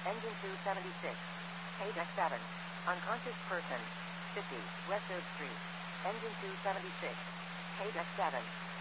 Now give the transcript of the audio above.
Engine 276. Page X7. Unconscious person. 50, West 3rd Street. Engine 276. Page X7.